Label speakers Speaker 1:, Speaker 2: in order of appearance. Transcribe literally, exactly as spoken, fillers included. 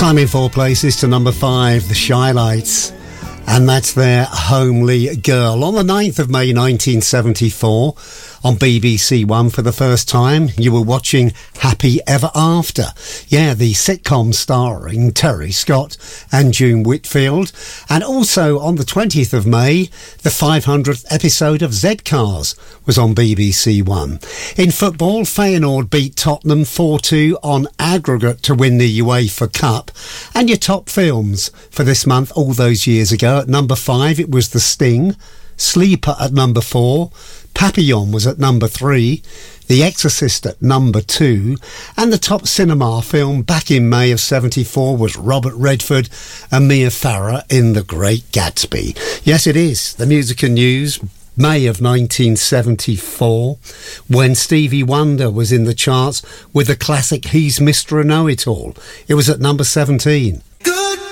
Speaker 1: Climbing four places to number five, the Shy Lights. And that's their Homely Girl. On the ninth of May nineteen seventy-four, on B B C One for the first time, you were watching Happy Ever After. Yeah, the sitcom starring Terry Scott and June Whitfield. And also on the twentieth of May, the five hundredth episode of Z Cars was on B B C One. In football, Feyenoord beat Tottenham four two on aggregate to win the UEFA Cup. And your top films for this month, all those years ago, at number five, it was The Sting. Sleeper at number four. Papillon was at number three. The Exorcist at number two. And the top cinema film back in May of seventy-four was Robert Redford and Mia Farrow in The Great Gatsby. Yes, it is. The Music and News, May of nineteen seventy-four, when Stevie Wonder was in the charts with the classic He's Mister Know-It-All. It was at number seventeen.